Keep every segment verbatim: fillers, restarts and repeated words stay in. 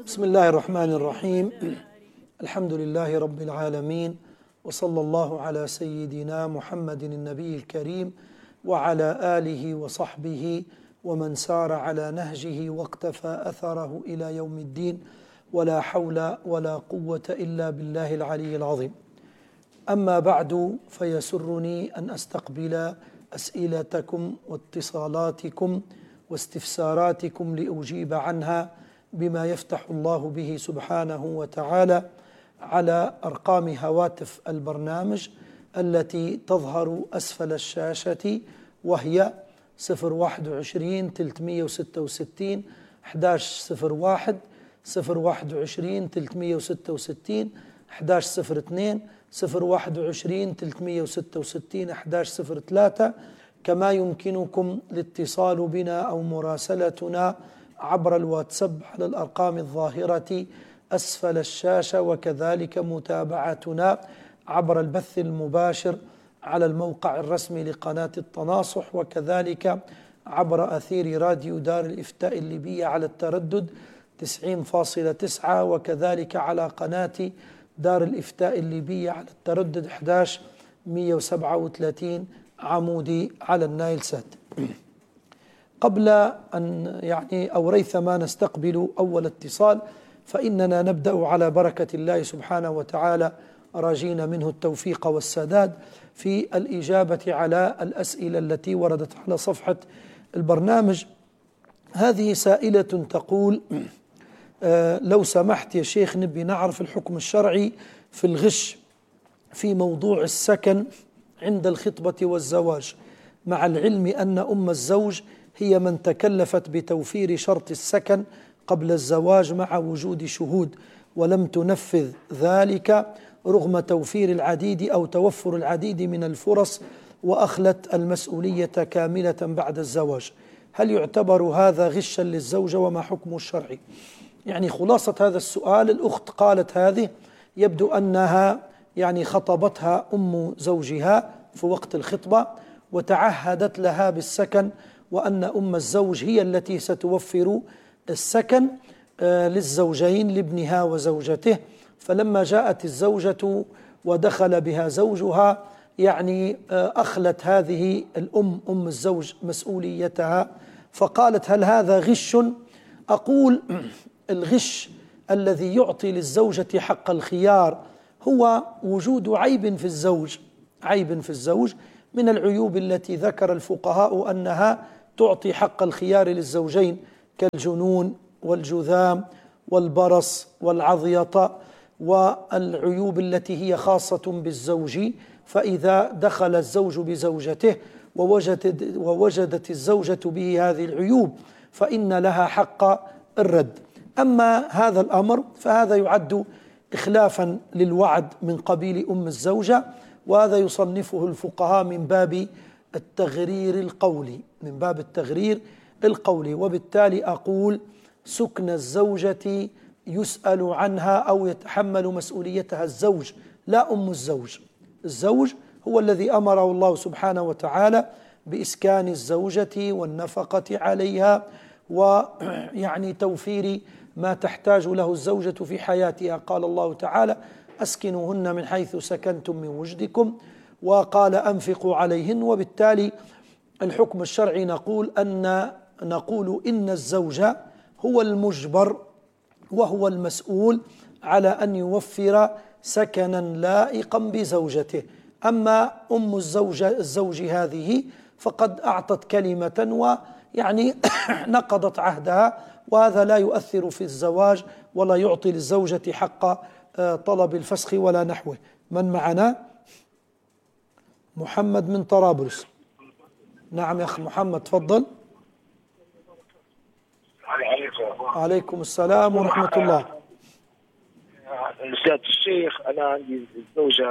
بسم الله الرحمن الرحيم. الحمد لله رب العالمين، وصلى الله على سيدنا محمد النبي الكريم وعلى آله وصحبه ومن سار على نهجه واقتفى أثره إلى يوم الدين، ولا حول ولا قوة إلا بالله العلي العظيم. أما بعد، فيسرني أن أستقبل أسئلتكم واتصالاتكم واستفساراتكم لأجيب عنها بما يفتح الله به سبحانه وتعالى على أرقام هواتف البرنامج التي تظهر أسفل الشاشة، وهي صفر واحد وعشرين ثلاثمئة وستة وستين أحد عشر صفر واحد، صفر واحد وعشرين ثلاثمئة وستة وستين أحد عشر صفر اثنين، صفر واحد وعشرين ثلاثمئة وستة وستين أحد عشر صفر ثلاثة. كما يمكنكم الاتصال بنا أو مراسلتنا عبر الواتساب على الأرقام الظاهرة أسفل الشاشة، وكذلك متابعتنا عبر البث المباشر على الموقع الرسمي لقناة التناصح، وكذلك عبر أثير راديو دار الإفتاء الليبية على التردد تسعين فاصلة تسعة، وكذلك على قناة دار الإفتاء الليبية على التردد أحد عشر مئة وسبعة وثلاثين عمودي على النايل سات. قبل أن يعني أو ريثما نستقبل أول اتصال، فإننا نبدأ على بركة الله سبحانه وتعالى راجين منه التوفيق والسداد في الإجابة على الأسئلة التي وردت على صفحة البرنامج. هذه سائلة تقول: آه لو سمحت يا شيخ، نبي نعرف الحكم الشرعي في الغش في موضوع السكن عند الخطبة والزواج، مع العلم أن أم الزوج هي من تكلفت بتوفير شرط السكن قبل الزواج مع وجود شهود، ولم تنفذ ذلك رغم توفير العديد أو توفر العديد من الفرص، وأخلت المسؤولية كاملة بعد الزواج. هل يعتبر هذا غشا للزوجة، وما حكمه الشرعي؟ يعني خلاصة هذا السؤال، الأخت قالت هذه يبدو أنها يعني خطبتها أم زوجها في وقت الخطبة وتعهدت لها بالسكن، وأن أم الزوج هي التي ستوفر السكن للزوجين لابنها وزوجته. فلما جاءت الزوجة ودخل بها زوجها يعني أخلت هذه الأم أم الزوج مسؤوليتها، فقالت: هل هذا غش؟ أقول: الغش الذي يعطي للزوجة حق الخيار هو وجود عيب في الزوج، عيب في الزوج من العيوب التي ذكر الفقهاء أنها تعطي حق الخيار للزوجين، كالجنون والجذام والبرص والعضيطة، والعيوب التي هي خاصة بالزوج. فإذا دخل الزوج بزوجته ووجدت, ووجدت الزوجة به هذه العيوب فإن لها حق الرد. أما هذا الأمر فهذا يعد إخلافا للوعد من قبيل أم الزوجة، وهذا يصنفه الفقهاء من باب التغرير القولي، من باب التغرير القولي. وبالتالي أقول: سكن الزوجة يسأل عنها أو يتحمل مسؤوليتها الزوج، لا أم الزوج. الزوج هو الذي أمره الله سبحانه وتعالى بإسكان الزوجة والنفقة عليها، ويعني توفير ما تحتاج له الزوجة في حياتها. قال الله تعالى: أسكنوهن من حيث سكنتم من وجدكم، وقال: أنفقوا عليهن. وبالتالي الحكم الشرعي نقول أن نقول إن الزوج هو المجبر وهو المسؤول على أن يوفر سكنا لائقا بزوجته. أما أم الزوج الزوج هذه فقد أعطت كلمة ويعني نقضت عهدها، وهذا لا يؤثر في الزواج ولا يعطي للزوجة حق طلب الفسخ ولا نحوه. من معنا؟ محمد من طرابلس. نعم يا أخ محمد، تفضل. عليكم السلام ورحمة الله. أستاذ الشيخ، أنا عندي زوجة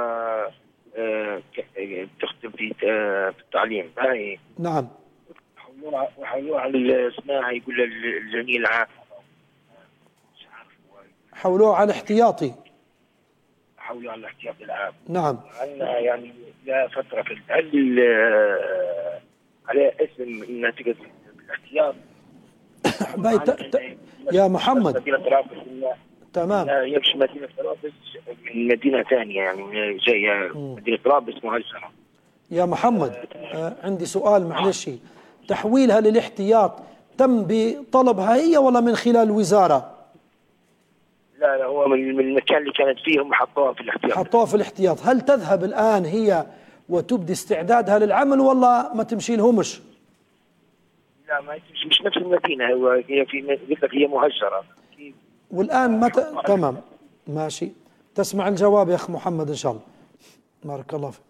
تخدم في التعليم هاي. نعم. حولوها على اسمها يقول الجنين العام، حولوها على احتياطي. حولوها على الاحتياطي العام. نعم. عندنا يعني لا فترة في هل على اسم انها تقعد بالاحتياط؟ باي ت... ت... يا محمد مدينة طرابلس. تمام. لا يمشي مدينة طرابلس من مدينة ثانية، يعني جاية مدينة طرابلس مهجرة. يا محمد آه عندي سؤال معلش، تحويلها للاحتياط تم بطلبها هي ولا من خلال الوزارة؟ لا لا، هو من من المكان اللي كانت فيه هم حطوها في الاحتياط. حطوها في الاحتياط. هل تذهب الآن هي وتبدي استعدادها للعمل ولا ما تمشي لهمش؟ لا ما مش, مش نفس المدينة، هو هي في قلت لك هي مهجرة. والآن متى؟ تمام ماشي. تسمع الجواب يا أخ محمد إن شاء الله. بارك الله فيك.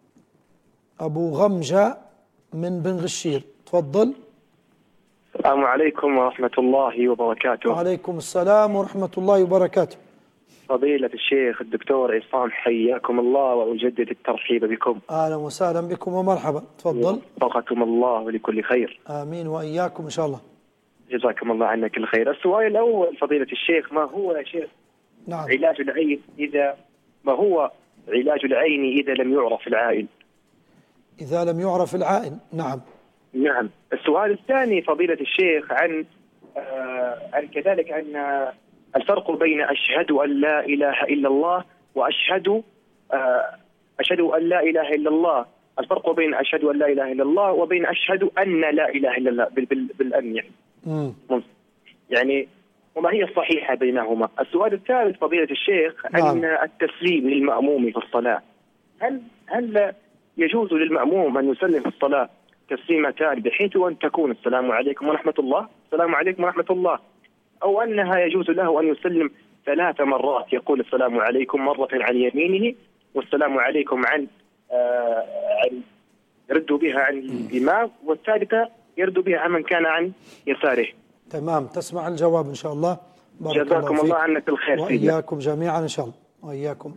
أبو غمجة من بن غشير، تفضل. السلام عليكم ورحمة الله وبركاته. وعليكم السلام ورحمة الله وبركاته. فضيلة الشيخ الدكتور عصام، حياكم الله وأجدد الترحيب بكم. أهلا وسهلا بكم ومرحبا، تفضل. وفقكم الله لكل خير. آمين وإياكم إن شاء الله. جزاكم الله عنا كل خير. السؤال الأول فضيلة الشيخ، ما هو يا شيخ نعم. علاج العين إذا ما هو علاج العين إذا لم يعرف العائن؟ إذا لم يعرف العائن، نعم. نعم. السؤال الثاني فضيلة الشيخ عن آه عن كذلك عن آه الفرق بين أشهد أن لا إله إلا الله وأشهد آه أشهد أن لا إله إلا الله. الفرق بين أشهد أن لا إله إلا الله وبين أشهد أن لا إله إلا الله بالأن يعني. مم. يعني وما هي الصحيحة بينهما؟ السؤال الثالث فضيلة الشيخ عن نعم. التسليم للمأموم في الصلاة. هل هل يجوز للمأموم أن يسلم في الصلاة تسليمتان بحيث أن تكون السلام عليكم ورحمة الله، السلام عليكم ورحمة الله، أو أنها يجوز له أن يسلم ثلاث مرات، يقول السلام عليكم مرة عن يمينه والسلام عليكم عن آه عن يرد بها عن الإمام، والثالثة يرد بها عن من كان عن يساره. تمام. تسمع الجواب إن شاء الله. بارك جزاكم الله, الله عنك الخير. وإياكم جميعا إن شاء الله. وإياكم.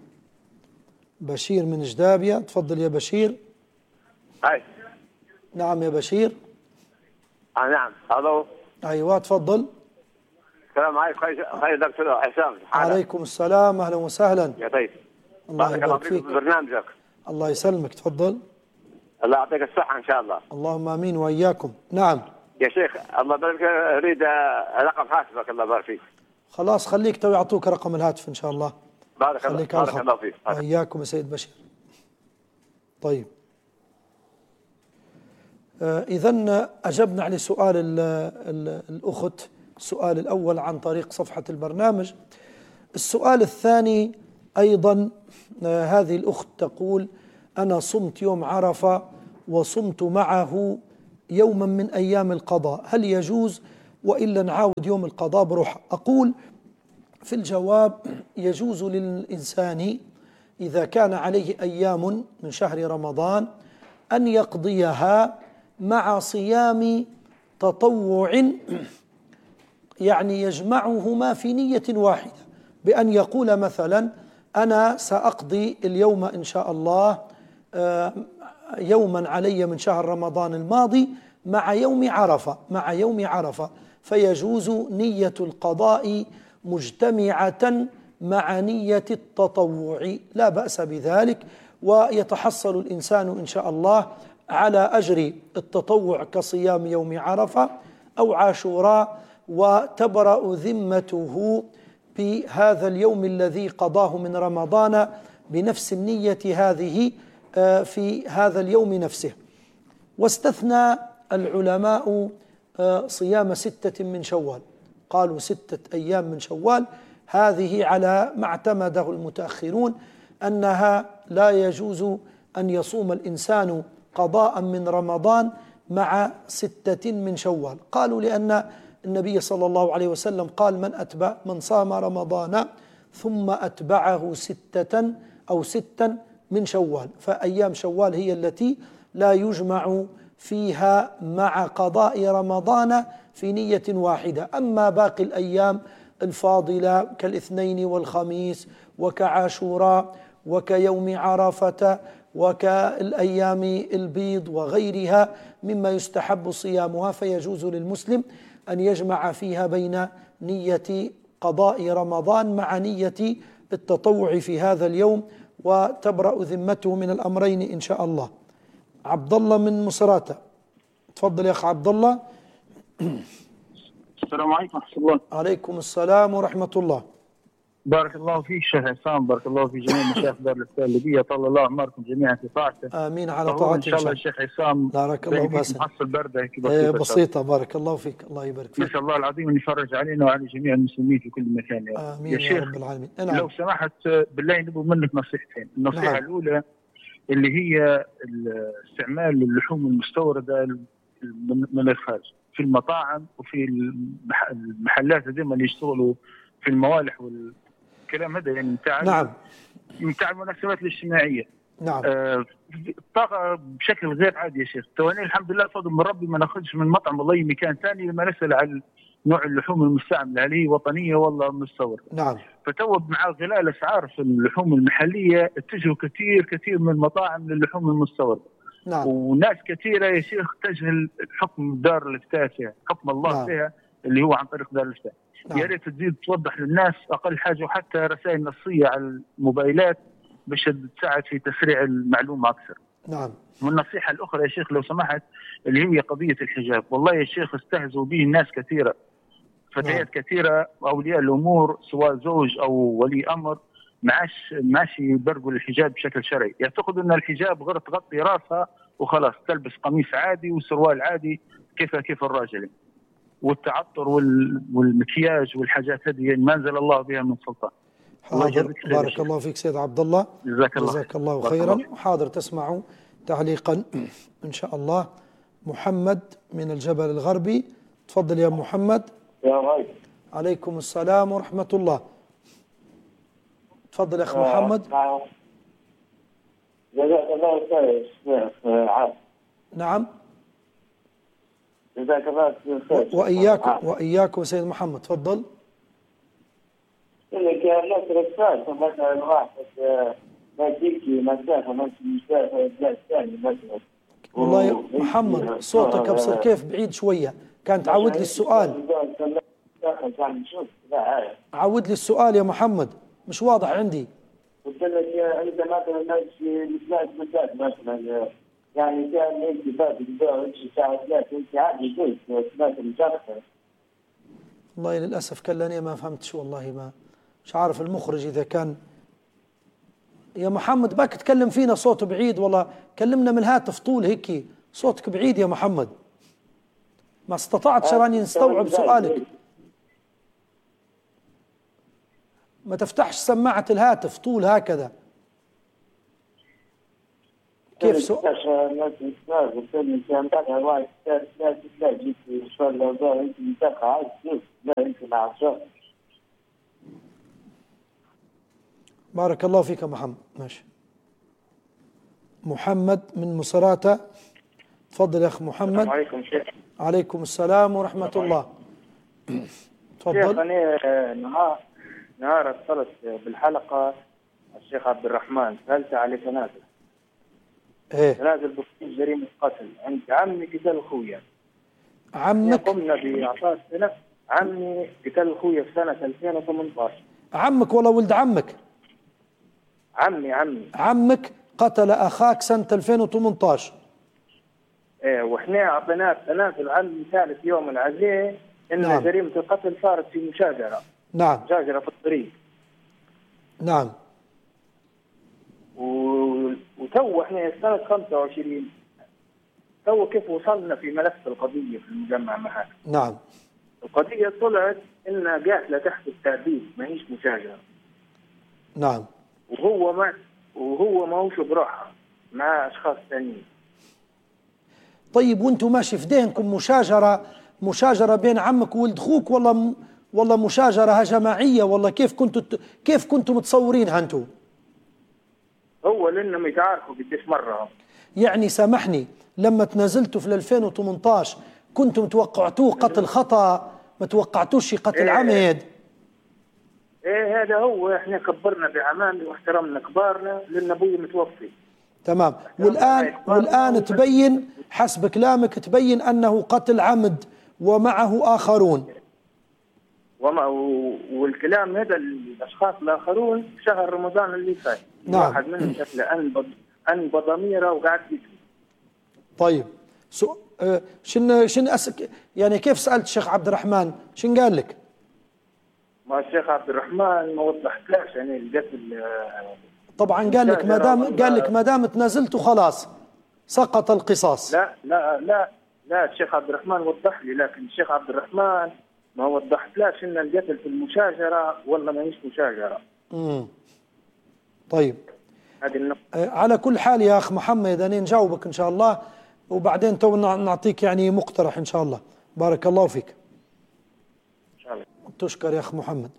بشير من جدابية، تفضل يا بشير. أي. نعم يا بشير. آه نعم. الو. أيوة تفضل. السلام عليكم. خير دكتور عصام. عليكم السلام، أهلا وسهلا. يا طيب. الله يبارك فيك. برنامجك. الله يسلمك، تفضل. الله يعطيك الصحة إن شاء الله. اللهم آمين وإياكم. نعم يا شيخ الله يبارك، أريد رقم هاتفك. الله يبارك فيك. خلاص خليك تو يعطوك رقم الهاتف إن شاء الله. بارك الله بارك الله فيك. وإياكم يا سيد بشير. طيب آه إذن أجبنا على سؤال ال ال الأخت، السؤال الأول عن طريق صفحة البرنامج. السؤال الثاني أيضا آه هذه الأخت تقول: أنا صمت يوم عرفة وصمت معه يوما من أيام القضاء، هل يجوز وإلا نعاود يوم القضاء بروح؟ أقول في الجواب: يجوز للإنسان إذا كان عليه أيام من شهر رمضان أن يقضيها مع صيام تطوع، يعني يجمعهما في نية واحدة، بأن يقول مثلا: أنا سأقضي اليوم إن شاء الله يوما علي من شهر رمضان الماضي مع يوم عرفة مع يوم عرفة فيجوز نية القضاء مجتمعة مع نية التطوع، لا بأس بذلك، ويتحصل الإنسان إن شاء الله على أجر التطوع كصيام يوم عرفة أو عاشوراء، وتبرأ ذمته بهذا اليوم الذي قضاه من رمضان بنفس النية هذه في هذا اليوم نفسه. واستثنى العلماء صيام ستة من شوال، قالوا ستة أيام من شوال، هذه على ما اعتمده المتأخرون أنها لا يجوز أن يصوم الإنسان قضاء من رمضان مع ستة من شوال. قالوا لأن النبي صلى الله عليه وسلم قال: من أتبع من صام رمضان ثم أتبعه ستة أو ستا من شوال، فأيام شوال هي التي لا يجمع فيها مع قضاء رمضان في نية واحدة. أما باقي الأيام الفاضلة كالاثنين والخميس وكعاشوراء وكيوم عرفة وكالأيام البيض وغيرها مما يستحب صيامها، فيجوز للمسلم أن يجمع فيها بين نية قضاء رمضان مع نية التطوع في هذا اليوم، وتبرأ ذمته من الأمرين إن شاء الله. عبد الله من مصراتة، تفضل يا أخ عبد الله. السلام عليكم ورحمة الله. عليكم السلام ورحمة الله. بارك الله فيك شيخ عصام، بارك الله في جميع مشايخ دار الإفتاء الليبية، طال الله أعماركم جميعا في طاعته. آمين على طاعته إن شاء الله الشيخ عصام. بارك الله بس محصل بردة بسيطة, بسيطة. بارك الله فيك، الله يبارك فيك. نسأل الله العظيم أن يفرج علينا وعلى جميع المسلمين في كل مكان يا رب. آمين يا, يا رب العالمين. نعم. لو سمحت بالله نبغى منك نصيحتين. النصيحة نعم. الأولى اللي هي استعمال اللحوم المستوردة من الخارج في المطاعم وفي المحلات هذول اللي يشتغلوا في الموالح والكلام هذا، يعني بتاع نعم بتاع المناسبات الاجتماعيه. نعم. آه الطاقه بشكل غير عادي يا شيخ. تواني الحمد لله فضل من ربي ما ناخذش من مطعم والله مكان ثاني لما نسال على نوع اللحوم المستعمله هل هي وطنيه ولا مستورده. نعم. فتوب مع غلاء الاسعار في اللحوم المحليه اتجهوا كثير كثير من المطاعم للحوم المستورده. نعم. وناس كثيره يا شيخ تجهل حكم دار الافتاء فيها، حكم الله نعم. فيها اللي هو عن طريق دار الافتاء. نعم. يا ريت تزيد توضح للناس اقل حاجه، وحتى رسائل نصيه على الموبايلات باش تساعد في تسريع المعلومه اكثر. نعم. والنصيحه الاخرى يا شيخ لو سمحت اللي هي قضيه الحجاب، والله يا شيخ استهزوا به الناس كثيره، فتيات نعم. كثيره اولياء الامور سواء زوج او ولي امر معاش ماشي يبرقوا الحجاب بشكل شرعي، يعتقدوا ان الحجاب غير تغطي راسها وخلاص تلبس قميص عادي وسروال عادي كيف كيف الراجل، والتعطر والمكياج والحاجات هذه ما انزل الله بها من سلطان. حاضر. بارك الله فيك سيد عبد الله، جزاك الله, جزاك الله خيرا. حاضر تسمعوا تعليقا ان شاء الله. محمد من الجبل الغربي، تفضل يا محمد. يا غايب. عليكم السلام ورحمة الله. تفضل يا اخ محمد. جزاك الله خير شيخ عاصم. نعم. جزاك الله خير. واياكم واياكم سيد محمد، تفضل. لك نصر الثالث مثلا واحد ما يجيكي مسافه ما مسافه بلاد ثاني مثلا. والله يا محمد صوتك ابصر كيف بعيد شويه، كان تعود لي السؤال. عود لي السؤال يا محمد، مش واضح عندي. قلت لك انت مثلا ماشي لبلاد بلاد مثلا، يعني كان انت باب الدور الساعه ثلاثة انت عادي قلت ثلاثة متاخر. والله للاسف كلاني ما فهمتش، والله ما مش عارف المخرج اذا كان. يا محمد باك تكلم فينا صوت بعيد، والله كلمنا من الهاتف طول هيك صوتك بعيد يا محمد، ما استطعت راني نستوعب سؤالك. ما تفتحش سماعة الهاتف طول هكذا. كيف سؤال؟ بارك الله فيك يا محمد. ماشي. محمد من مصراتة، تفضل يا اخ محمد. السلام عليكم شيخ. عليكم السلام ورحمة الله. تفضل. شيخ أنا نهار نهار اتصلت بالحلقة الشيخ عبد الرحمن، سألت على تنازل. ايه؟ تنازل بخصوص جريمة قتل عند عمي قتل أخويا. عمك؟ قمنا بإعطاء سنة. عمي قتل أخويا في سنة ألفين وثمانية عشر. عمك ولا ولد عمك؟ عمي عمي. عمك قتل أخاك سنة ألفين وثمانية عشر. ايه واحنا اعطيناه تنازل عن ثالث يوم عليه ان نعم. جريمه القتل صارت في مشاجره. نعم. مشاجره في الطريق. نعم. و... وتو احنا سنه خمسة وعشرين تو كيف وصلنا في ملف القضيه في المجمع معك. نعم. القضيه طلعت انها قاتله تحت التعذيب ما هيش مشاجره. نعم. وهو ما وهو ما هوش بروحها مع اشخاص ثانيين. طيب وانتم ماشي في ذهنكم مشاجره مشاجره بين عمك وولد اخوك ولا م... ولا مشاجره جماعيه ولا كيف كنتوا كيف كنتم متصورينها انتم؟ هو لانهم يتعارفوا قديش مره. يعني سامحني لما تنازلتوا في ألفين وثمانية عشر كنتم توقعتوه قتل خطا، ما توقعتوش قتل إيه عمد؟ ايه هذا هو، احنا كبرنا بعمامي واحترمنا كبارنا لان ابوي متوفي. تمام. والآن والآن تبين حسب كلامك تبين أنه قتل عمد ومعه آخرون. وما والكلام هذا الأشخاص الآخرون شهر رمضان اللي فات. نعم. واحد منهم شكله أنبض أنبض ضميره وقعد يبكي. طيب أه شن شن أسك يعني كيف سألت الشيخ عبد الرحمن شن قال لك؟ ما الشيخ عبد الرحمن ما وضحتلاش يعني القتل. طبعا قال لك ما دام قال لك ما دام تنازلتوا خلاص سقط القصاص. لا لا لا لا الشيخ عبد الرحمن وضح لي، لكن الشيخ عبد الرحمن ما وضحتلاش ان القتل في المشاجره ولا ما هيش مشاجره. امم طيب هذه النقطه. أه على كل حال يا اخ محمد انا نجاوبك ان شاء الله، وبعدين تو نعطيك يعني مقترح ان شاء الله. بارك الله فيك. ان شاء الله. تشكر يا اخ محمد.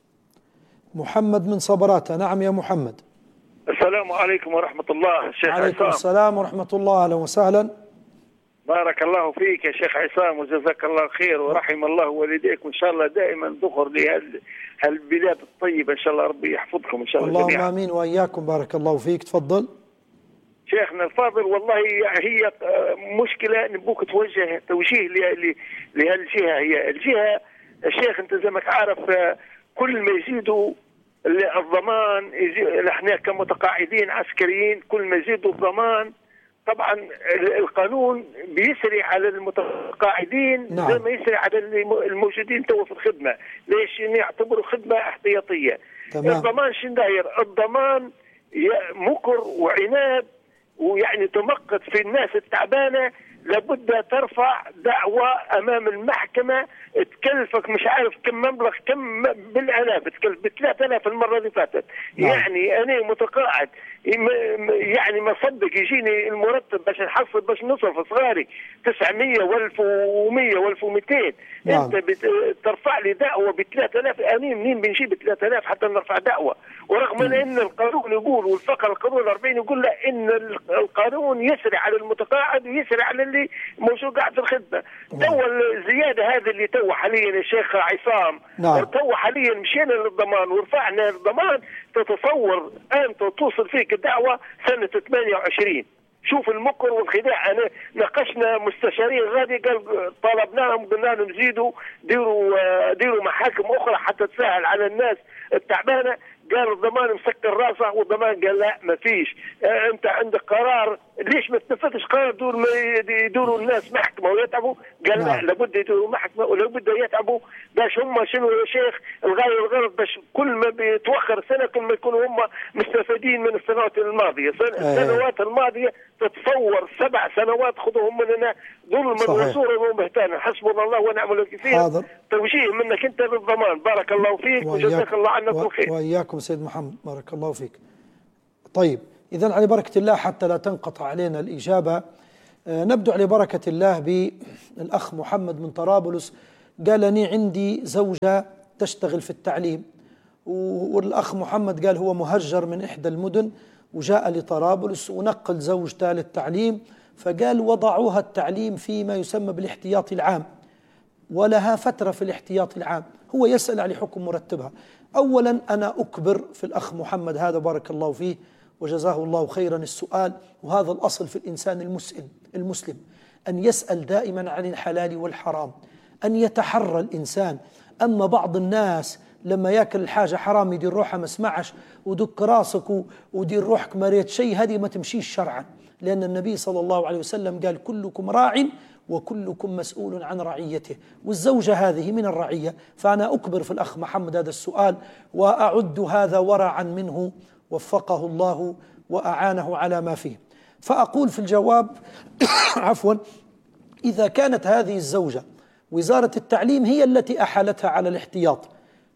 محمد من صبراته. نعم يا محمد. السلام عليكم ورحمة الله. شيخ عصام. عليكم السلام ورحمة الله. أهلا وسهلا. بارك الله فيك يا شيخ عصام وجزاك الله خير ورحم الله والديك، وإن شاء الله دائما ذخر لهالبلاد الطيبة إن شاء الله ربي يحفظكم إن شاء الله اللهم جميعا. آمين وإياكم. بارك الله فيك. تفضل شيخنا الفاضل. والله هي مشكلة نبوك توجه توجيه لهالجهة. هي الجهة الشيخ أنت زي ما عارف كل ما يزيدوا الضمان احنا كمتقاعدين عسكريين كل ما يزيدوا الضمان طبعا القانون بيسري على المتقاعدين. نعم. زي ما يسري على الموجودين تو في الخدمه. ليش؟ يعتبروا خدمه احتياطيه. تمام. الضمان شن داير؟ الضمان مكر وعناد ويعني تمقت في الناس التعبانه. لابد ترفع دعوة أمام المحكمة تكلفك مش عارف كم مبلغ كم بالآلاف، تكلف ب ثلاثة آلاف المرة اللي فاتت. نعم. يعني أنا متقاعد يعني ما صدق يجيني المرتب باش نحصل باش نصرف صغاري تسعمية وألف ومية وألف ومئتين. نعم. أنت بترفع لي دعوة ب ثلاثة آلاف. أنا منين بنجيب ثلاثة آلاف حتى نرفع دعوة؟ ورغم نعم. أن القانون يقول والفقر القانون الأربعين يقول لا إن القانون يسري على المتقاعد ويسري على اللي موجود قاعد في الخدمه. تو الزياده هذه اللي تو حاليا يا شيخ عصام. نعم. تو حاليا مشينا للضمان ورفعنا الضمان. تتصور انت توصل فيك الدعوه سنه ثمانية وعشرين. شوف المكر والخداع. انا ناقشنا مستشارين غادي قال طالبناهم قلنا لهم زيدوا ديروا ديروا محاكم اخرى حتى تسهل على الناس التعبانه. قال الضمان مسكر راسه والضمان قال لا ما فيش. اه انت عندك قرار ليش ما تنفذش قرار دور ما يدوروا الناس محكمه ويتعبوا؟ قال لا لابد يدوروا محكمه ولابد يتعبوا باش هم شنو يا شيخ الغايه والغرض باش كل ما بيتوخر سنه كل ما يكونوا هم مستفيدين من السنوات الماضيه. السنوات الماضيه تتصور سبع سنوات خذوهم مننا ظلما وزورا وبهتانا. حسبنا الله ونعم الوكيل. توجيه منك انت للضمان. بارك الله فيك وجزاك الله عنا كل خير. واياكم سيد محمد. بارك الله فيك. طيب اذا على بركه الله حتى لا تنقطع علينا الاجابه آه نبدو على بركه الله بالاخ محمد من طرابلس. قال اني عندي زوجه تشتغل في التعليم، والاخ محمد قال هو مهجر من احدى المدن وجاء لطرابلس ونقل زوجته للتعليم، فقال وضعوها التعليم فيما يسمى بالاحتياط العام ولها فترة في الاحتياط العام. هو يسأل على حكم مرتبها. أولا أنا أكبر في الأخ محمد هذا بارك الله فيه وجزاه الله خيرا السؤال، وهذا الأصل في الإنسان المسلم المسلم أن يسأل دائما عن الحلال والحرام، أن يتحرى الإنسان. أما بعض الناس لما ياكل الحاجة حرام يدير روحه ما اسمعش ودك راسك ودير روحك ما ريت شيء، هذه ما تمشيش شرعا، لأن النبي صلى الله عليه وسلم قال كلكم راع وكلكم مسؤول عن رعيته، والزوجة هذه من الرعية. فأنا أكبر في الأخ محمد هذا السؤال وأعد هذا ورعا منه وفقه الله وأعانه على ما فيه. فأقول في الجواب عفوا إذا كانت هذه الزوجة وزارة التعليم هي التي أحالتها على الاحتياط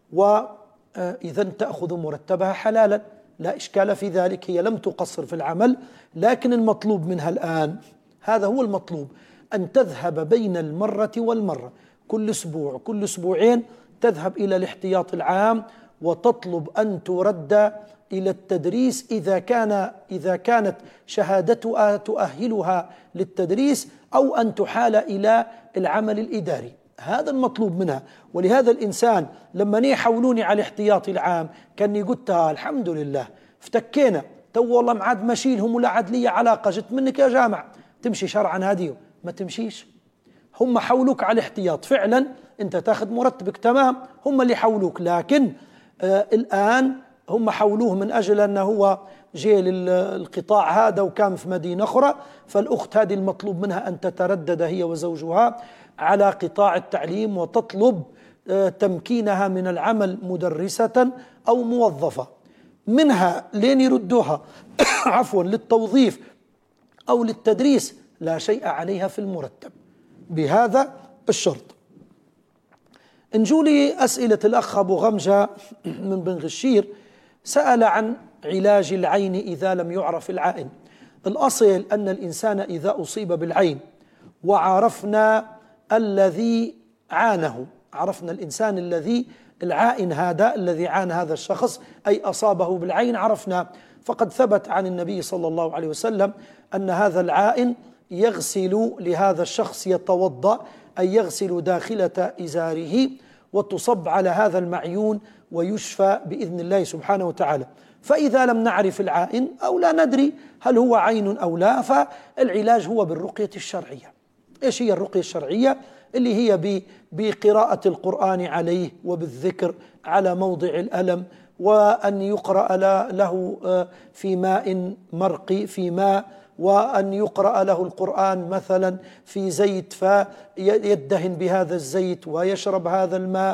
وإذا تأخذ مرتبها حلالا لا إشكال في ذلك، هي لم تقصر في العمل، لكن المطلوب منها الآن هذا هو المطلوب، أن تذهب بين المرة والمرة كل أسبوع كل أسبوعين تذهب إلى الاحتياط العام وتطلب أن ترد إلى التدريس إذا كان إذا كانت شهادتها تؤهلها للتدريس، أو أن تحال إلى العمل الإداري. هذا المطلوب منها. ولهذا الإنسان لما يحولوني على الاحتياطي العام كان قلت الحمد لله افتكينا تو والله معاد ماشيلهم ولا عاد لي علاقة، جت منك يا جامع تمشي شرعا هذه ما تمشيش. هم حولوك على الاحتياط فعلا أنت تاخذ مرتبك تمام، هم اللي حولوك، لكن آه الآن هم حولوه من أجل أنه هو جاي للقطاع هذا وكان في مدينة أخرى، فالأخت هذه المطلوب منها أن تتردد هي وزوجها على قطاع التعليم وتطلب تمكينها من العمل مدرسة أو موظفة، منها لين يردوها عفوا للتوظيف أو للتدريس لا شيء عليها في المرتب بهذا الشرط. نجولي أسئلة الأخ أبو غمجة من بن غشير، سأل عن علاج العين إذا لم يعرف العائن. الأصل أن الإنسان إذا أصيب بالعين وعرفنا الذي عانه، عرفنا الإنسان الذي العائن هذا الذي عانى هذا الشخص أي أصابه بالعين عرفنا، فقد ثبت عن النبي صلى الله عليه وسلم أن هذا العائن يغسل لهذا الشخص، يتوضأ أي يغسل داخلة إزاره وتصب على هذا المعيون ويشفى بإذن الله سبحانه وتعالى. فإذا لم نعرف العائن أو لا ندري هل هو عين أو لا، فالعلاج هو بالرقية الشرعية. إيش هي الرقية الشرعية؟ اللي هي بقراءة القرآن عليه وبالذكر على موضع الألم، وأن يقرأ له في ماء مرقي في ماء، وأن يقرأ له القرآن مثلا في زيت فيدهن بهذا الزيت ويشرب هذا الماء،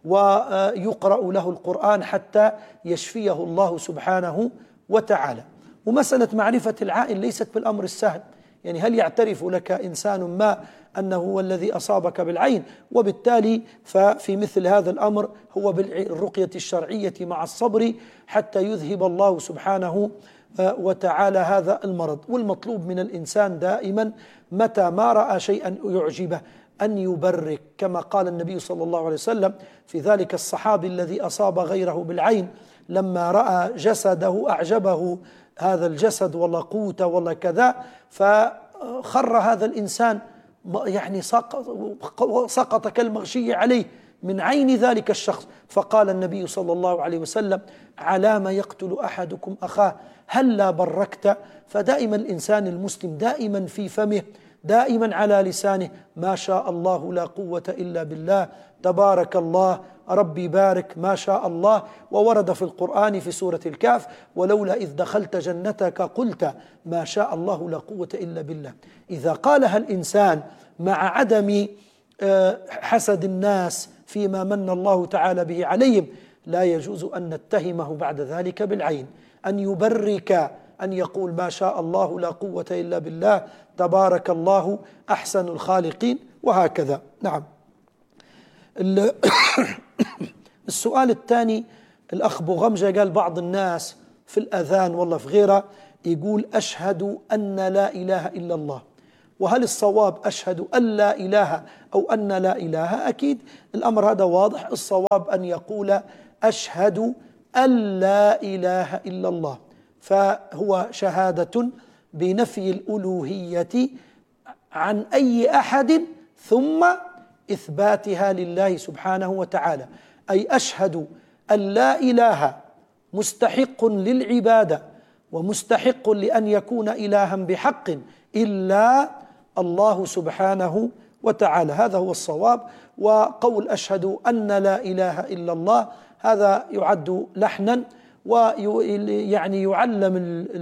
ويقرأ له القرآن حتى يشفيه الله سبحانه وتعالى. ومسألة معرفة العائن ليست بالأمر السهل، يعني هل يعترف لك إنسان ما أنه هو الذي أصابك بالعين؟ وبالتالي ففي مثل هذا الأمر هو بالرقية الشرعية مع الصبر حتى يذهب الله سبحانه وتعالى هذا المرض. والمطلوب من الإنسان دائما متى ما رأى شيئا يعجبه أن يبرك، كما قال النبي صلى الله عليه وسلم في ذلك الصحابي الذي أصاب غيره بالعين لما رأى جسده أعجبه هذا الجسد والله قوته والله كذا، فخر هذا الإنسان يعني سقط كالمغشي عليه من عين ذلك الشخص، فقال النبي صلى الله عليه وسلم: على ما يقتل أحدكم أخاه هل لا بركت؟ فدائما الإنسان المسلم دائما في فمه دائما على لسانه ما شاء الله لا قوة إلا بالله، تبارك الله، ربي بارك، ما شاء الله. وورد في القرآن في سورة الكهف: ولولا إذ دخلت جنتك قلت ما شاء الله لا قوة إلا بالله. إذا قالها الإنسان مع عدم حسد الناس فيما من الله تعالى به عليهم لا يجوز أن نتهمه بعد ذلك بالعين، أن يبرك، أن يقول ما شاء الله لا قوة إلا بالله، تبارك الله أحسن الخالقين، وهكذا. نعم. السؤال الثاني الأخ أبو غمجة قال: بعض الناس في الأذان والله في غيره يقول أشهد أن لا إله إلا الله، وهل الصواب أشهد أن لا إله أو أن لا إله؟ أكيد الأمر هذا واضح، الصواب أن يقول أشهد أن لا إله إلا الله، فهو شهادة بنفي الألوهية عن أي أحد ثم إثباتها لله سبحانه وتعالى، أي أشهد أن لا إله مستحق للعبادة ومستحق لأن يكون إلها بحق إلا الله سبحانه وتعالى، هذا هو الصواب. وقول أشهد أن لا إله إلا الله هذا يعد لحنا، ويعني يعلم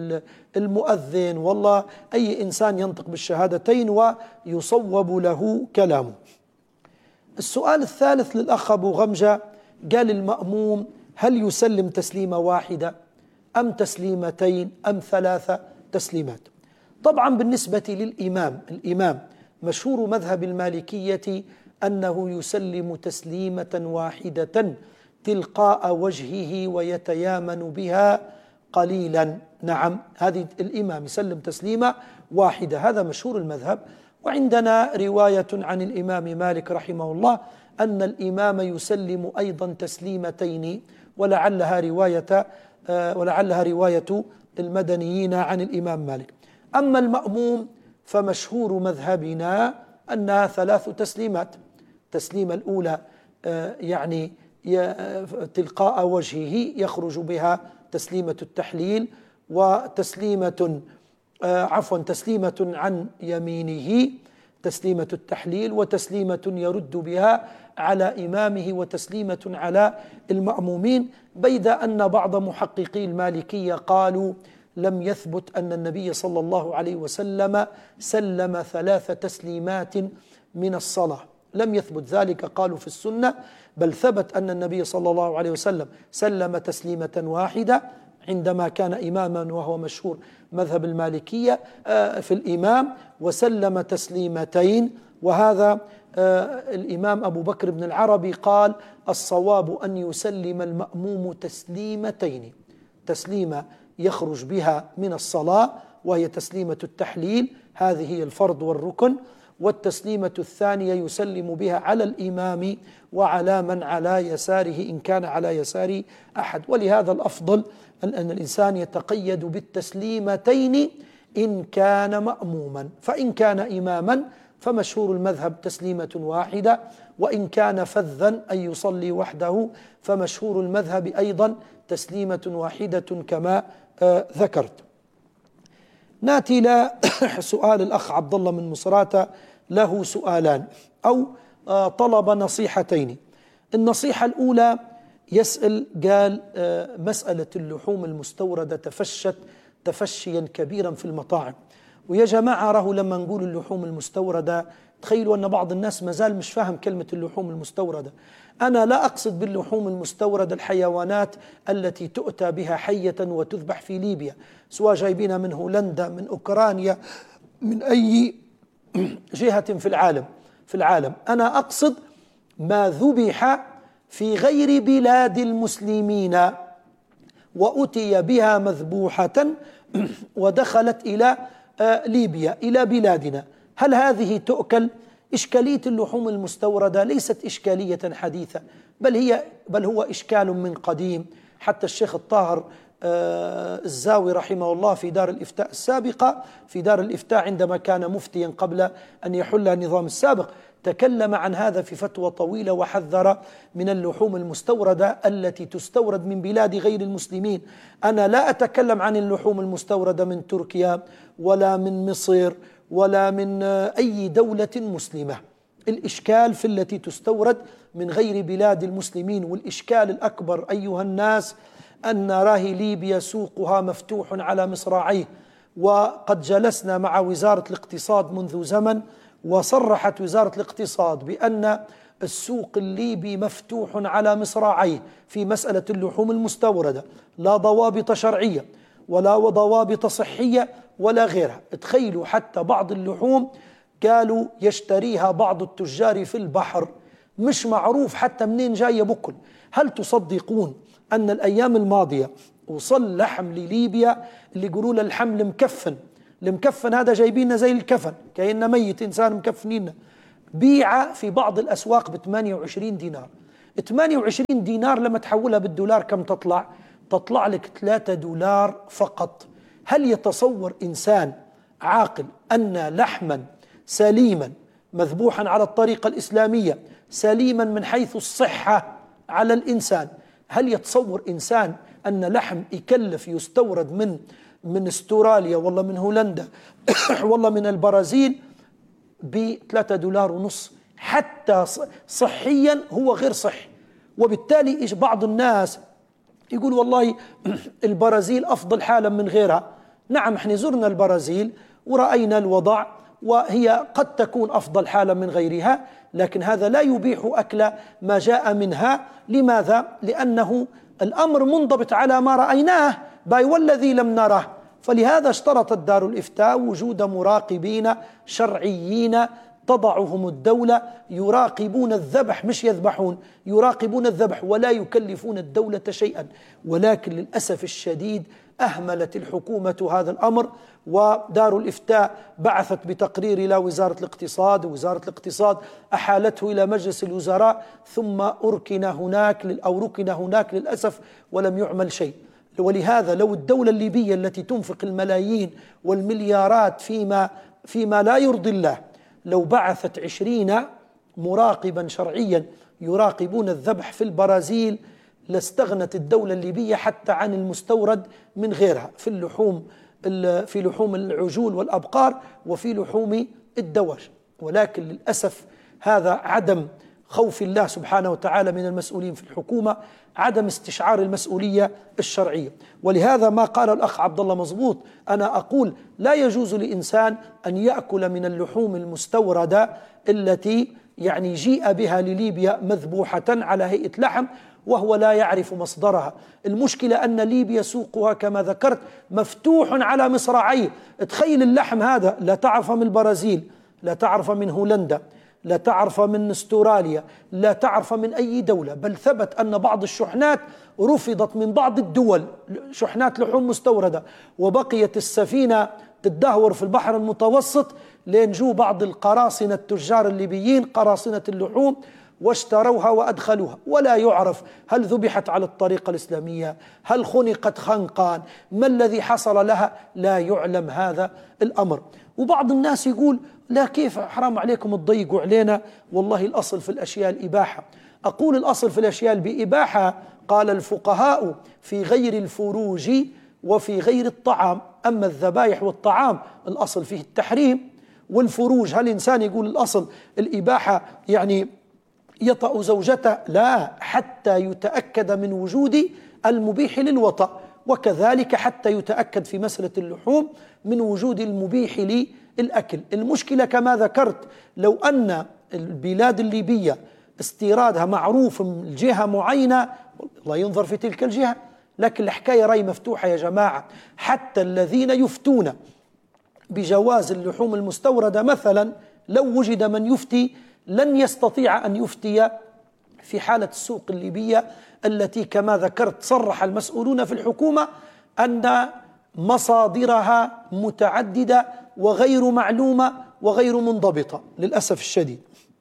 المؤذن والله أي إنسان ينطق بالشهادتين ويصوب له كلامه. السؤال الثالث للأخ أبو غمجة قال: المأموم هل يسلم تسليمة واحدة أم تسليمتين أم ثلاثة تسليمات؟ طبعا بالنسبة للإمام، الإمام مشهور مذهب المالكية أنه يسلم تسليمة واحدة تلقاء وجهه ويتيامن بها قليلا. نعم، هذه الإمام يسلم تسليمة واحدة، هذا مشهور المذهب. وعندنا رواية عن الإمام مالك رحمه الله أن الإمام يسلم أيضا تسليمتين، ولعلها رواية ولعلها رواية المدنيين عن الإمام مالك. أما المأموم فمشهور مذهبنا أنها ثلاث تسليمات، التسليمة الأولى يعني تلقاء وجهه يخرج بها تسليمة التحليل، وتسليمة عفوا تسليمة عن يمينه تسليمة التحليل، وتسليمة يرد بها على إمامه وتسليمة على المأمومين، بيد أن بعض محققي المالكية قالوا لم يثبت أن النبي صلى الله عليه وسلم سلم ثلاث تسليمات من الصلاة، لم يثبت ذلك قالوا في السنة، بل ثبت أن النبي صلى الله عليه وسلم سلم تسليمة واحدة عندما كان إماما، وهو مشهور مذهب المالكية في الإمام، وسلم تسليمتين. وهذا الإمام أبو بكر بن العربي قال الصواب أن يسلم المأموم تسليمتين، تسليمة يخرج بها من الصلاة وهي تسليمة التحليل، هذه هي الفرض والركن، والتسليمة الثانية يسلم بها على الإمام وعلى من على يساره إن كان على يسار أحد. ولهذا الأفضل أن الإنسان يتقيد بالتسليمتين إن كان مأموما، فإن كان إماما فمشهور المذهب تسليمة واحدة، وإن كان فذا أي يصلي وحده فمشهور المذهب أيضا تسليمة واحدة كما آه ذكرت. ناتي إلى سؤال الأخ عبد الله من مصراتة، له سؤالان أو آه طلب نصيحتين. النصيحة الأولى يسأل قال آه مسألة اللحوم المستوردة تفشت تفشيا كبيرا في المطاعم، ويا جماعة راه لما نقول اللحوم المستوردة تخيلوا أن بعض الناس مازال مش فاهم كلمة اللحوم المستوردة. أنا لا أقصد باللحوم المستوردة الحيوانات التي تؤتى بها حية وتذبح في ليبيا، سواء جايبينها من هولندا، من أوكرانيا، من أي جهة في العالم في العالم أنا أقصد ما ذبح في غير بلاد المسلمين وأتي بها مذبوحة ودخلت إلى ليبيا إلى بلادنا، هل هذه تؤكل؟ إشكالية اللحوم المستوردة ليست إشكالية حديثة، بل هي بل هو إشكال من قديم. حتى الشيخ الطاهر الزاوي رحمه الله في دار الإفتاء السابقة في دار الإفتاء عندما كان مفتيا قبل أن يحل النظام السابق تكلم عن هذا في فتوى طويلة وحذر من اللحوم المستوردة التي تستورد من بلاد غير المسلمين. أنا لا أتكلم عن اللحوم المستوردة من تركيا ولا من مصر ولا من أي دولة مسلمة، الإشكال في التي تستورد من غير بلاد المسلمين. والإشكال الأكبر أيها الناس أن راهي ليبيا سوقها مفتوح على مصراعيه، وقد جلسنا مع وزارة الاقتصاد منذ زمن وصرحت وزارة الاقتصاد بأن السوق الليبي مفتوح على مصراعيه في مسألة اللحوم المستوردة، لا ضوابط شرعية ولا ضوابط صحية ولا غيرها. تخيلوا حتى بعض اللحوم قالوا يشتريها بعض التجار في البحر، مش معروف حتى منين جاية بكل. هل تصدقون أن الأيام الماضية وصل لحم لليبيا اللي يقولوا له الحمل مكفن، المكفن هذا جايبينه زي الكفن كأنه ميت إنسان مكفنينه، بيع في بعض الأسواق ب ثمانية وعشرين دينار. ثمانية وعشرين دينار لما تحولها بالدولار كم تطلع؟ تطلع لك ثلاثة دولار فقط. هل يتصور إنسان عاقل أن لحما سليما مذبوحا على الطريقة الإسلامية سليما من حيث الصحة على الإنسان، هل يتصور إنسان أن لحم يكلف يستورد من من استراليا والله من هولندا والله من البرازيل بثلاثة دولار ونص؟ حتى صحيا هو غير صحي. وبالتالي إيش بعض الناس يقول والله البرازيل أفضل حالا من غيرها. نعم احنا زرنا البرازيل ورأينا الوضع وهي قد تكون أفضل حالا من غيرها، لكن هذا لا يبيح أكل ما جاء منها. لماذا؟ لأنه الأمر منضبط على ما رأيناه باي والذي لم نره. فلهذا اشترطت دار الإفتاء وجود مراقبين شرعيين تضعهم الدولة يراقبون الذبح، مش يذبحون، يراقبون الذبح ولا يكلفون الدولة شيئا. ولكن للأسف الشديد أهملت الحكومة هذا الأمر، ودار الإفتاء بعثت بتقرير إلى وزارة الاقتصاد، ووزارة الاقتصاد أحالته إلى مجلس الوزراء، ثم أركن هناك أو ركن هناك للأسف ولم يعمل شيء. ولهذا لو الدولة الليبية التي تنفق الملايين والمليارات فيما فيما لا يرضي الله لو بعثت عشرين مراقبا شرعيا يراقبون الذبح في البرازيل لاستغنت الدولة الليبية حتى عن المستورد من غيرها في اللحوم في لحوم العجول والأبقار وفي لحوم الدواجن. ولكن للأسف هذا عدم خوف الله سبحانه وتعالى من المسؤولين في الحكومة، عدم استشعار المسؤولية الشرعية. ولهذا ما قال الأخ عبد الله مضبوط، أنا أقول لا يجوز لإنسان أن يأكل من اللحوم المستوردة التي يعني جيء بها لليبيا مذبوحة على هيئة لحم وهو لا يعرف مصدرها. المشكلة أن ليبيا سوقها كما ذكرت مفتوح على مصراعيه. تخيل اللحم هذا لا تعرف من البرازيل، لا تعرف من هولندا، لا تعرف من استراليا، لا تعرف من أي دولة، بل ثبت أن بعض الشحنات رفضت من بعض الدول، شحنات لحوم مستوردة، وبقيت السفينة تدهور في البحر المتوسط لين جو بعض القراصنة التجار الليبيين قراصنة اللحوم واشتروها وأدخلوها، ولا يعرف هل ذبحت على الطريقة الإسلامية، هل خنقت خنقان، ما الذي حصل لها، لا يعلم هذا الأمر. وبعض الناس يقول لا كيف حرام عليكم تضيقوا علينا، والله الأصل في الأشياء الإباحة. أقول الأصل في الأشياء بإباحة قال الفقهاء في غير الفروج وفي غير الطعام. أما الذبائح والطعام الأصل فيه التحريم، والفروج هل إنسان يقول الأصل الإباحة يعني يطأ زوجته؟ لا، حتى يتأكد من وجود المبيح للوطأ، وكذلك حتى يتأكد في مسألة اللحوم من وجود المبيح للأكل. المشكلة كما ذكرت لو أن البلاد الليبية استيرادها معروف من جهة معينة الله ينظر في تلك الجهة، لكن الحكاية راي مفتوحة يا جماعة. حتى الذين يفتون بجواز اللحوم المستوردة مثلا لو وجد من يفتي لن يستطيع أن يفتي في حالة السوق الليبية التي كما ذكرت صرح المسؤولون في الحكومة أن مصادرها متعددة وغير معلومة وغير منضبطة للأسف الشديد.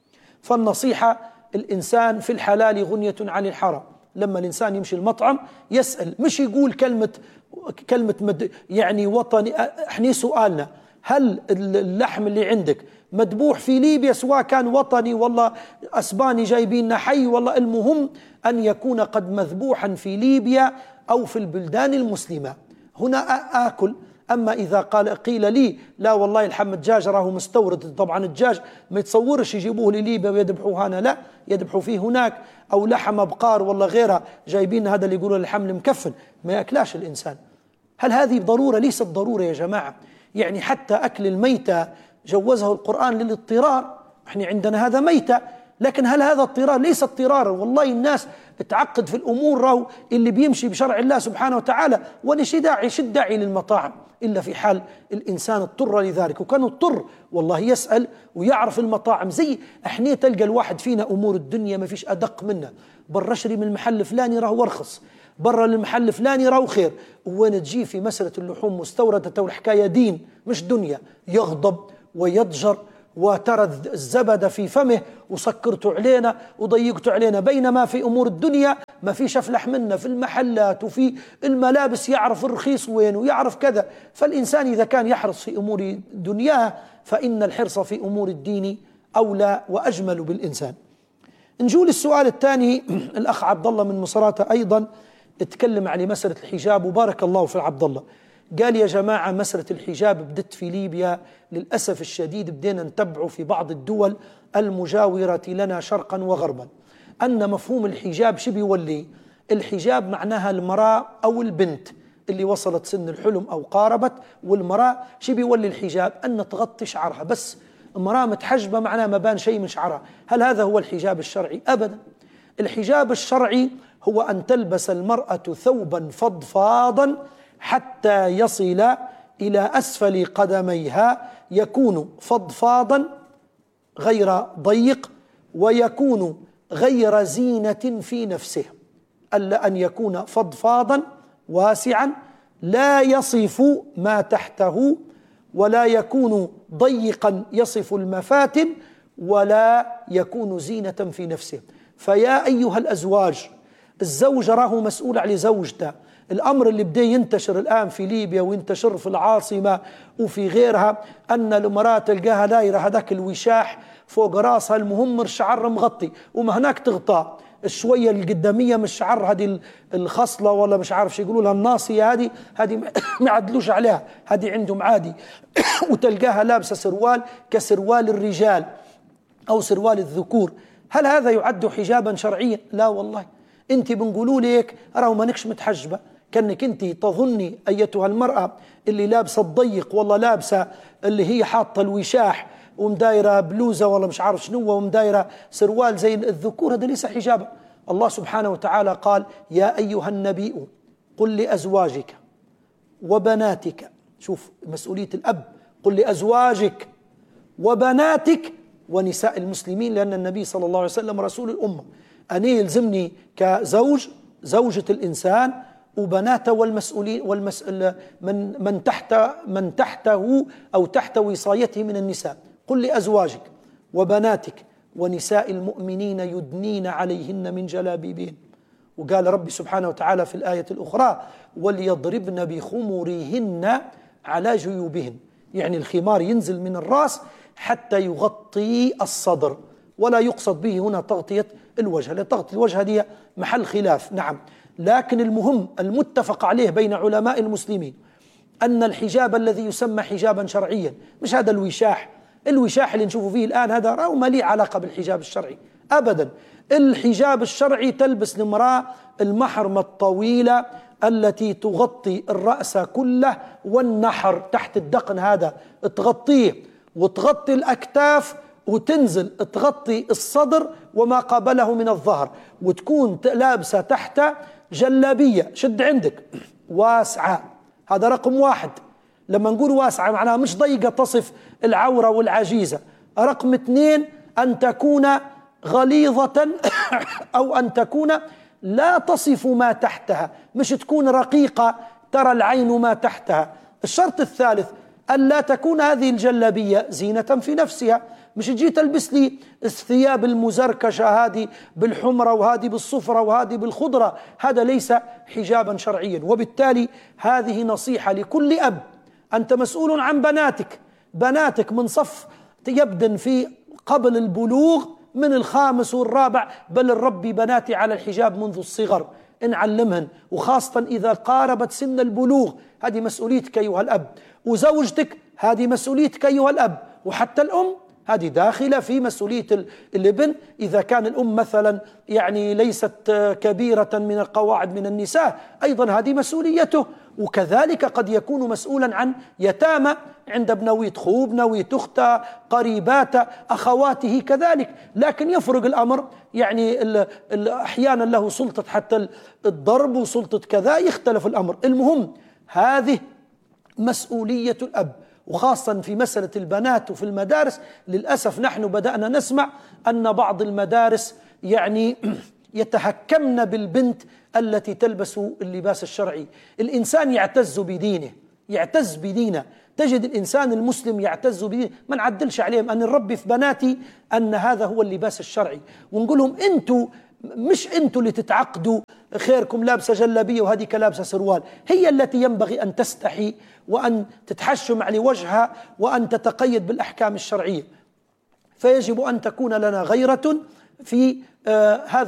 فالنصيحة الإنسان في الحلال غنية عن الحرام. لما الإنسان يمشي المطعم يسأل، مش يقول كلمة كلمة مد يعني وطني. احنا سؤالنا هل اللحم اللي عندك مذبوح في ليبيا سواء كان وطني والله أسباني جايبين حي، والله المهم أن يكون قد مذبوحا في ليبيا أو في البلدان المسلمة، هنا آكل. أما إذا قال قيل لي لا والله اللحم الدجاج راه مستورد، طبعا الدجاج ما يتصورش يجيبوه لليبيا ويذبحوه هنا، لا يذبحوا فيه هناك، أو لحم بقار والله غيرها جايبين هذا اللي يقولوا اللحم المكفن ما يأكلاش الإنسان. هل هذه ضرورة؟ ليست ضرورة يا جماعة. يعني حتى أكل الميتة جوزه القرآن للاضطرار، احنا عندنا هذا ميتة، لكن هل هذا اضطرار؟ ليس اضطرارا. والله الناس تعقد في الأمور، راهو اللي بيمشي بشرع الله سبحانه وتعالى، ونش داعي شد داعي للمطاعم إلا في حال الإنسان اضطر لذلك. وكان اضطر والله يسأل ويعرف المطاعم. زي احنا تلقى الواحد فينا أمور الدنيا ما فيش أدق منه، برا اشري من المحل فلاني راهو أرخص، برا المحل فلاني راهو خير، وين تجي في مسألة اللحوم مستوردة والحكاية دين مش دنيا، يغضب ويضجر وترى الزبد في فمه وسكرتوا علينا وضيقتوا علينا. بينما في أمور الدنيا ما فيش أفلح منا، في المحلات وفي الملابس يعرف الرخيص وين ويعرف كذا. فالإنسان إذا كان يحرص في أمور دنياه فإن الحرص في أمور الدين أولى وأجمل بالإنسان. نجول السؤال الثاني. الأخ عبد الله من مصراتة أيضا اتكلم على مسألة الحجاب، وبارك الله في عبد الله. قال يا جماعة مسألة الحجاب بدت في ليبيا للأسف الشديد بدينا نتبعه في بعض الدول المجاورة لنا شرقا وغربا، أن مفهوم الحجاب شو بيولي؟ الحجاب معناها المرأة أو البنت اللي وصلت سن الحلم أو قاربت، والمرأة شو بيولي الحجاب؟ أن تغطي شعرها بس. المرأة متحجبة معناها ما بان شيء من شعرها. هل هذا هو الحجاب الشرعي؟ أبدا. الحجاب الشرعي هو أن تلبس المرأة ثوبا فضفاضا حتى يصل إلى أسفل قدميها، يكون فضفاضا غير ضيق، ويكون غير زينة في نفسه، ألا أن يكون فضفاضا واسعا لا يصف ما تحته، ولا يكون ضيقا يصف المفاتن، ولا يكون زينة في نفسه. فيا أيها الأزواج، الزوج راه مسؤول على زوجته. الأمر اللي بدأ ينتشر الآن في ليبيا وينتشر في العاصمة وفي غيرها أن المرأة تلقاها دايرة هذاك الوشاح فوق راسها، المهم الشعر مغطي، وما هناك تغطى الشوية القدامية من الشعر، هذه الخصلة ولا مش عارف شو يقولوا لها الناصية، هذه هذه ما عدلوش عليها، هذه عندهم عادي. وتلقاها لابسة سروال كسروال الرجال أو سروال الذكور. هل هذا يعد حجابا شرعيا؟ لا والله. أنت بنقولوا لك أرى مانكش متحجبة، كأنك أنت تظني أيتها المرأة اللي لابسة الضيق والله لابسة اللي هي حاطة الوشاح ومدايرة بلوزة ولا مش عارف شنو ومدايرة سروال زي الذكور، هذا ليس حجابا. الله سبحانه وتعالى قال: يا أيها النبي قل لأزواجك وبناتك، شوف مسؤولية الأب، قل لأزواجك وبناتك ونساء المسلمين، لأن النبي صلى الله عليه وسلم رسول الأمة. أنا يلزمني كزوج زوجة الإنسان وبناته والمسؤولين والمسؤول من من تحت من تحته أو تحت وصايته من النساء. قل لأزواجك وبناتك ونساء المؤمنين يدنين عليهن من جلابيبهن. وقال ربي سبحانه وتعالى في الآية الأخرى: وليضربن بخمورهن على جيوبهن، يعني الخمار ينزل من الرأس حتى يغطي الصدر، ولا يقصد به هنا تغطية الوجه، لأن تغطية الوجه هذه محل خلاف. نعم، لكن المهم المتفق عليه بين علماء المسلمين أن الحجاب الذي يسمى حجابا شرعيا، مش هذا الوشاح الوشاح اللي نشوفه فيه الآن، هذا رأوا ما ليه علاقة بالحجاب الشرعي أبدا. الحجاب الشرعي تلبس المرأة المحرمة الطويلة التي تغطي الرأس كله والنحر تحت الدقن، هذا تغطيه، وتغطي الأكتاف وتنزل تغطي الصدر وما قابله من الظهر، وتكون لابسة تحت جلابية شد عندك واسعة. هذا رقم واحد. لما نقول واسعة معناها مش ضيقة تصف العورة والعجيزة. رقم اثنين أن تكون غليظة أو أن تكون لا تصف ما تحتها، مش تكون رقيقة ترى العين ما تحتها. الشرط الثالث أن لا تكون هذه الجلابية زينة في نفسها، مش تجي تلبس لي الثياب المزركشة هذه بالحمرة وهذه بالصفرة وهذه بالخضرة، هذا ليس حجابا شرعيا. وبالتالي هذه نصيحة لكل أب، أنت مسؤول عن بناتك، بناتك من صف يبدن في قبل البلوغ من الخامس والرابع، بل الربي بناتي على الحجاب منذ الصغر، نعلمهن، وخاصة إذا قاربت سن البلوغ، هذه مسؤوليتك أيها الأب. وزوجتك هذه مسؤوليتك أيها الأب، وحتى الأم هذه داخلة في مسؤولية الابن. إذا كان الأم مثلا يعني ليست كبيرة من القواعد من النساء، أيضا هذه مسؤوليته. وكذلك قد يكون مسؤولا عن يتامى عند بنويت خوه، بنويت أخته، قريباته، أخواته كذلك. لكن يفرق الأمر، يعني ال ال أحيانا له سلطة حتى الضرب وسلطة كذا، يختلف الأمر. المهم هذه مسؤولية الأب. وخاصة في مسألة البنات وفي المدارس، للأسف نحن بدأنا نسمع أن بعض المدارس يعني يتهكمن بالبنت التي تلبس اللباس الشرعي. الإنسان يعتز بدينه، يعتز بدينه. تجد الإنسان المسلم يعتز بدينه، ما نعدلش عليهم، أن نربي في بناتي أن هذا هو اللباس الشرعي، ونقول لهم أنتوا مش أنتوا اللي تتعقدوا، خيركم لابسة جلابية وهذيك لابسة سروال، هي التي ينبغي أن تستحي وأن تتحشم على وجهها وأن تتقيد بالأحكام الشرعية. فيجب أن تكون لنا غيرة في آه هذا